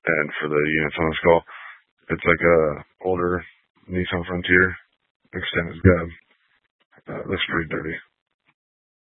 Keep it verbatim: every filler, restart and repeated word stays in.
And for the units on this call, it's like a older Nissan Frontier extended cab. Uh, looks pretty dirty.